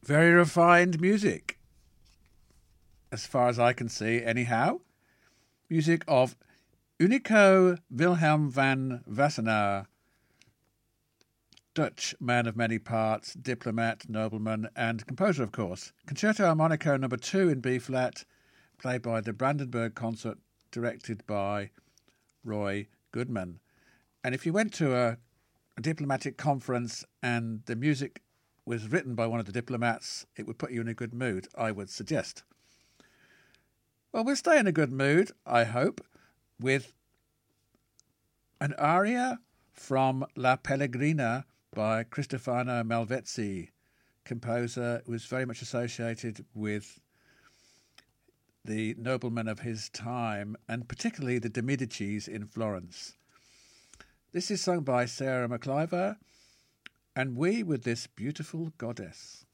Very refined music, as far as I can see, anyhow. Music of Unico Wilhelm van Wassenaar, Dutch man of many parts, diplomat, nobleman, and composer, of course. Concerto Harmonico No. 2 in B-flat, played by the Brandenburg Concert, directed by Roy Goodman. And if you went to a diplomatic conference and the music was written by one of the diplomats, it would put you in a good mood, I would suggest. Well, we'll stay in a good mood, I hope, with an aria from La Pellegrina by Cristofano Malvezzi, composer who was very much associated with the noblemen of his time, and particularly the de Medicis in Florence. This is sung by Sarah McIver, and we with this beautiful goddess.